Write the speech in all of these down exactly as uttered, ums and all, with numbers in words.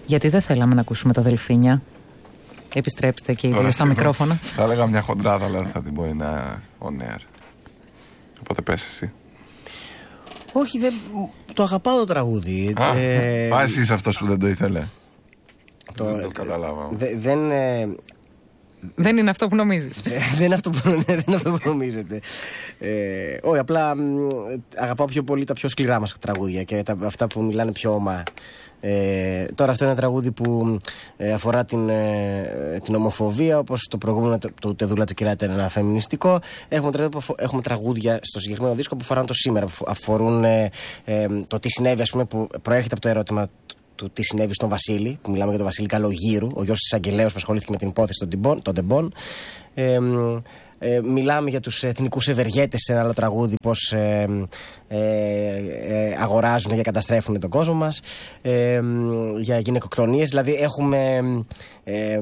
Γιατί δεν θέλαμε να ακούσουμε τα Δελφίνια. Επιστρέψτε και οι δύο στα μικρόφωνα. Θα έλεγα μια χοντράδα, αλλά δεν θα την πω, είναι on air. Οπότε πες εσύ. Όχι, δεν... το αγαπάω το τραγούδι. Α, ε... Πάει εσύ είσαι αυτός που δεν το ήθελε. Το... Δεν το καταλάβα. Δε, δεν... Ε... Δεν είναι αυτό που νομίζεις. δεν, είναι αυτό που, ναι, δεν είναι αυτό που νομίζετε. Ε, όχι, απλά αγαπάω πιο πολύ τα πιο σκληρά μας τραγούδια και τα, αυτά που μιλάνε πιο ομά. Ε, τώρα αυτό είναι ένα τραγούδι που ε, αφορά την, ε, την ομοφοβία, όπως το προηγούμενο, το, το Τεδούλα του Κυράτη είναι ένα φεμινιστικό. Έχουμε, τραγούδια, έχουμε τραγούδια στο συγκεκριμένο δίσκο που αφορούν το σήμερα, που αφορούν ε, ε, το τι συνέβη, ας πούμε, που προέρχεται από το ερώτημα του τι συνέβη στον Βασίλη, που μιλάμε για τον Βασίλη Καλογύρου, ο γιος της Αγγελέως που ασχολήθηκε με την υπόθεση των Τεμπών. Ε, ε, μιλάμε για τους εθνικούς ευεργέτες σε ένα άλλο τραγούδι, πώς ε, ε, ε, αγοράζουν και καταστρέφουν τον κόσμο μας, ε, για γυναικοκτονίες. Δηλαδή έχουμε ε,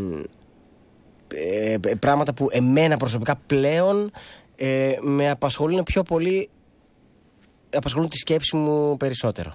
ε, ε, πράγματα που εμένα προσωπικά πλέον ε, με απασχολούν πιο πολύ, απασχολούν τη σκέψη μου περισσότερο.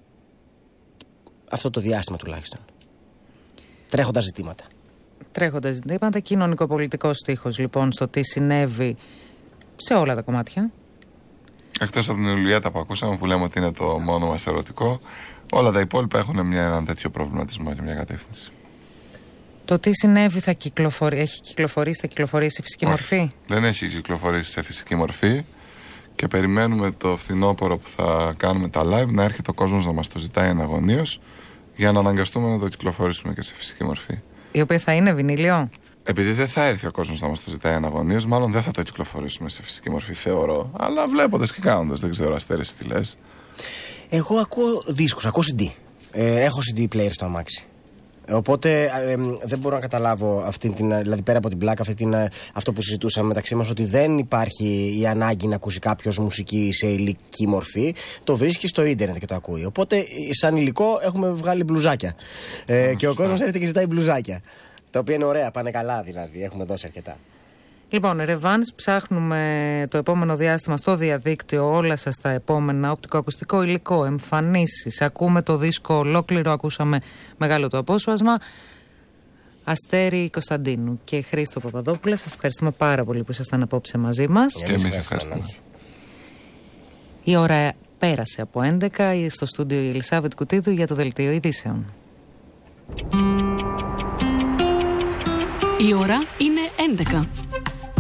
Αυτό το διάστημα τουλάχιστον. Τρέχοντα ζητήματα. Τρέχοντα ζητήματα. Κοινωνικοπολιτικός στίχος λοιπόν στο τι συνέβη σε όλα τα κομμάτια. Εκτός από την Ιουλιέτα που ακούσαμε, που λέμε ότι είναι το μόνο μας ερωτικό, όλα τα υπόλοιπα έχουν μια, έναν τέτοιο προβληματισμό και μια κατεύθυνση. Το τι συνέβη θα κυκλοφορεί, έχει κυκλοφορήσει, θα κυκλοφορήσει σε φυσική Όχι, μορφή. Δεν έχει κυκλοφορήσει σε φυσική μορφή και περιμένουμε το φθινόπωρο που θα κάνουμε τα live να έρχεται ο κόσμος να μας το ζητάει εναγωνίως για να αναγκαστούμε να το κυκλοφορήσουμε και σε φυσική μορφή. Η οποία θα είναι βινίλιο. Επειδή δεν θα έρθει ο κόσμος να μας το ζητάει αναγωνίως, μάλλον δεν θα το κυκλοφορήσουμε σε φυσική μορφή, θεωρώ. Αλλά βλέποντας και κάνοντας, δεν ξέρω, Αστέρες, τι λες. Εγώ ακούω δίσκους, ακούω σι ντι. Ε, έχω σι ντι player στο αμάξι. Οπότε ε, ε, δεν μπορώ να καταλάβω αυτή την, δηλαδή πέρα από την πλάκα, αυτή την, αυτό που συζητούσαμε μεταξύ μας, ότι δεν υπάρχει η ανάγκη να ακούσει κάποιος μουσική σε υλική μορφή. Το βρίσκει στο ίντερνετ και το ακούει. Οπότε σαν υλικό έχουμε βγάλει μπλουζάκια. Ε, και ο κόσμος έρχεται και ζητάει μπλουζάκια. Τα οποία είναι ωραία, πάνε καλά δηλαδή, έχουμε δώσει αρκετά. Λοιπόν, Ρεβάνς, ψάχνουμε το επόμενο διάστημα στο διαδίκτυο όλα σας τα επόμενα οπτικοακουστικό υλικό, εμφανίσεις. Ακούμε το δίσκο ολόκληρο, ακούσαμε μεγάλο το απόσπασμα. Αστέρη Κωνσταντίνου και Χρήστο Παπαδόπουλα, σας ευχαριστούμε πάρα πολύ που ήσασταν απόψε μαζί μας. Και εμείς ευχαριστούμε. Η ώρα πέρασε από έντεκα, στο στούντιο η Ελισάβετ Κουτίδου για το Δελτίο Ειδήσεων. Η ώρα είναι έντεκα.